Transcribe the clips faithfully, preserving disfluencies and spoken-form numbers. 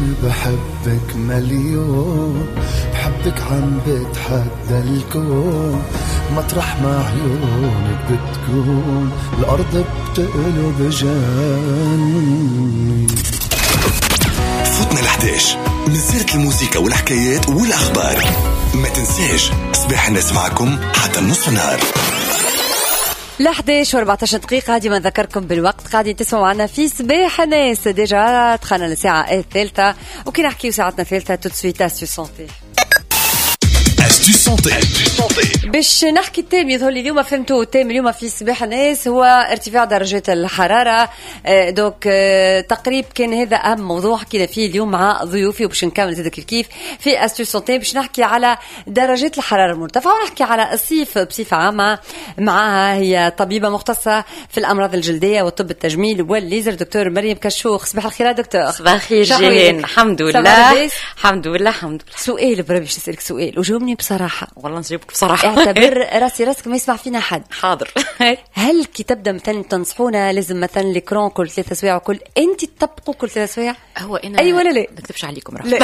بحبك مليون، بحبك عم بتحدى الكون، مطرح ما عيونك بتكون الأرض بتقلب جاني. فوتنا الحداش من سيرة الموسيقى والحكايات والأخبار. ما تنساش صباح الناس معكم حتى النصف نهار. لحداش واربعتاشر دقيقة. ديما نذكركم بالوقت، قاعدين تسمعوا معنا في صباح ناس. ديجا دخلنا للساعة الثالثة وكي نحكيو ساعتنا الثالثة تو سويت استو سونتي. استو سونتي باش نحكي التام يظهر لي اليوم فهمتوا التام اليوم في صباح الناس هو ارتفاع درجات الحرارة. دوك تقريب كان هذا أهم موضوع حكينا فيه اليوم مع ضيوفي، وباش نكمل زاد كيف كيف في استو سونتي باش نحكي على درجات الحرارة المرتفعة ونحكي على الصيف بصفة عامة. معها هي طبيبة مختصة في الأمراض الجلدية والطب التجميل والليزر، دكتور مريم كشوخ. صباح الخير دكتور. صباح الخير جيهان. الحمد لله الحمد لله الحمد لله. سؤال برا باش نسألك سؤال وجاوبني بصراحة. والله نجيبك بصراحة. اعتبر راسي راسك ما يسمع فينا حد. حاضر. هل كي تبدا مثلا تنصحونا لازم مثلا الكرون كل ثلاثة سوايع وكل انت تطبقوا كل ثلاثة سوايع؟ هو انا اي ولا لا؟ ما نكتبش عليكم راه.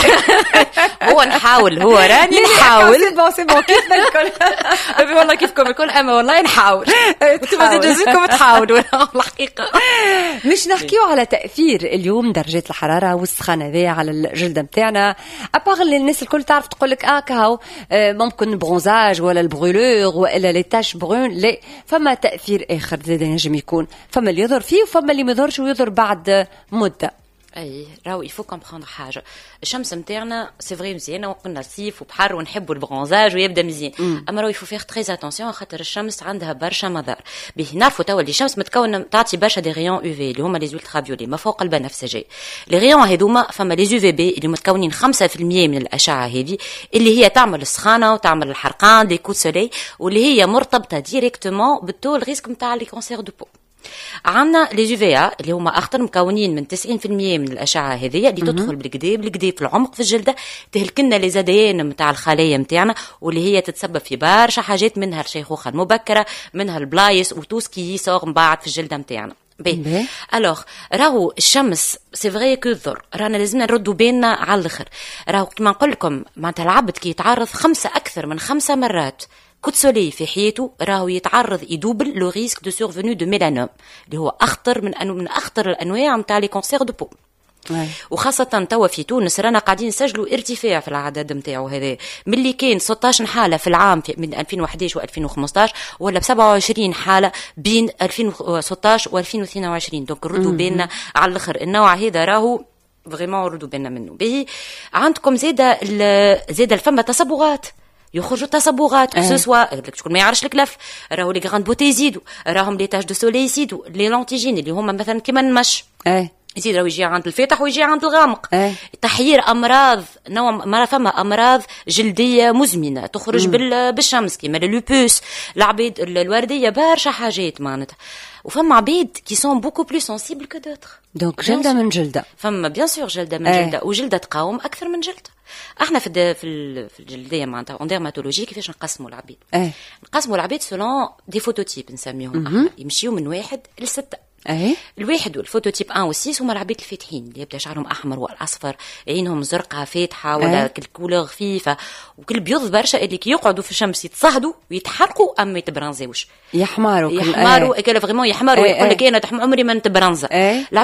هو نحاول، هو راني نحاول. سي بون سي بون كيفنا الكل. والله كيفكم الكل، اما والله نحاول. انتم تجازيكم تحاولوا الحقيقة. مش نحكيو على تأثير اليوم درجات الحرارة والسخانة ذي على الجلد نتاعنا. ابار الناس الكل تعرف تقول لك اه كهو ممكن البرونزاج ولا البغولور ولا لي تاش برون، لا فما تأثير آخر زاد ينجم يكون، فما اللي يضر فيه وفما اللي ما يضرش ويضر بعد مدة. اي راهو يفو كومبروندر حاجه. الشمس نتاعنا سي فري مزيانه وقلنا الصيف وبحر ونحبوا البرونزاج ويبدا مزيان، اما راهو يفو فيغ تري اتونسيون خاطر الشمس عندها برشا مضار. به نعرفوا توا اللي الشمس متكونه تعطي برشا دي ريون يو في اللي هما لي زولترا فيولي ما فوق البنفسجي. لي ريون هذوما فما لي يو في بي اللي متكونين خمسة بالمية من الاشعه هذه اللي هي تعمل السخانه وتعمل الحرقان لي كو سولي، واللي هي مرتبطه ديريكتومون بالتول ريسك نتاع لي كونسير دو بو. عندنا لي جوفيا اللي هما اخطر، مكونين من تسعين بالمية من الاشعه هذه اللي تدخل بالكدا بالكدا في العمق في الجلده، تهلكنا لي زاديين نتاع الخلايا نتاعنا، واللي هي تتسبب في برشا حاجات، منها الشيخوخه المبكره، منها البلايص وتوسكي يصير من بعد في الجلده نتاعنا. بي الوغ راهو الشمس سي فري كو ضر، رانا لازمنا نردوا بالنا على الاخر. راهو كما نقول لكم معناتها العبد كي يتعرض خمسه اكثر من خمسه مرات كوت سولي في حياته راهو يتعرض يدوبل لو ريسك دو سورفونو دو ميلانوم اللي هو اخطر من أنو من اخطر الانواع نتاع لي كونسير دو بو. وخاصة توا في تونس رانا قاعدين نسجلوا ارتفاع في العدد نتاعو هذا، ملي كان ستة عشر حالة في العام في من ألفين وأحد عشر وألفين وخمسطاش ولا بسبعة وعشرين حالة بين ألفين وستطاش وألفين واثنين وعشرين. دونك ردوا بالنا على الاخر، النوع هذا راهو فريمون ردوا بالنا منه. به عندكم زيادة زيادة الفم تصبغات، يخرجوا تصبغات أه. سواء شكون ما يعرفش الكلف راهو لي غراند بوتي يزيدوا، راهم لي تاج دو سولي يزيدوا، لي لونتيجين اللي هما مثلا كيما المش أه. يزيد راهو يجي عند الفاتح ويجي عند الغامق أه. تحيير امراض نوع ما فما امراض جلديه مزمنه تخرج بال... بالشمس كيما اللوبوس، العبيد الورديه، برشا حاجات معناتها. وفما عبيد كي سون بوكو بلو سنسيبل كو دوتر، دونك جلده من جلده. فما بيان سور جلده من أه. جلده، وجلده تقاوم اكثر من جلده. احنا في في الجلديه معناتها اون ديرماتولوجي كيفاش نقسموا العبيد؟ أه. نقسموا العبيد سولون دي فوتوتيب نسميهم احنا، يمشيو من واحد لستة. أيه؟ الواحد والفوتوتيب واحد و ستة هما العبيد الفاتحين اللي يبدا شعرهم احمر والاصفر، عينهم زرقاء فاتحه ولا كل كولور خفيفه، وكل بيض برشا اللي كي يقعدوا في الشمس يتصهدوا ويتحرقوا اما يتبرنزاوش، يحمروا يحمروا كل فريمون يحمروا، يقول لك انا عمري ما نتبرنزا.